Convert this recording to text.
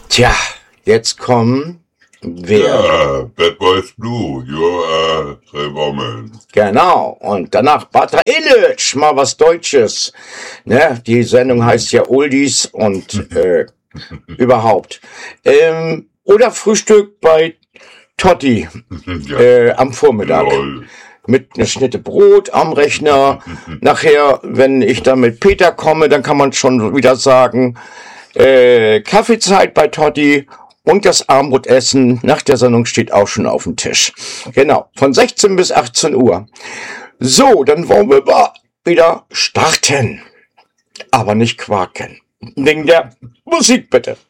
Tja, jetzt kommen wir. Ja, Bad Boys Blue, you are the woman. Genau, und danach Batra Illich, mal was Deutsches. Ne? Die Sendung heißt ja Oldies und überhaupt. Oder Frühstück bei Totti am Vormittag. Lol. Mit einer Schnitte Brot am Rechner. Nachher, wenn ich dann mit Peter komme, dann kann man schon wieder sagen, Kaffeezeit bei Totti und das Abendbrotessen nach der Sendung steht auch schon auf dem Tisch. Genau, von 16 bis 18 Uhr. So, dann wollen wir wieder starten. Aber nicht quaken. Wegen der Musik bitte.